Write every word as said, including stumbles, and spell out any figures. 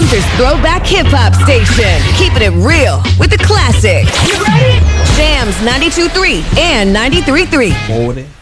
Lancaster's throwback hip-hop station. Keeping it real with the classics. You ready? Jams ninety-two point three and ninety-three point three. forty